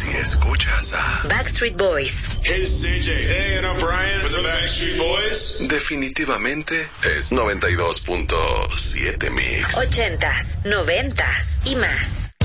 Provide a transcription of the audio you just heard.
Si escuchas a Backstreet Boys. Hey, it's CJ. Hey, and I'm Brian with the Backstreet Boys. definitivamente es 92.7 Mix. 80s, 90s y más.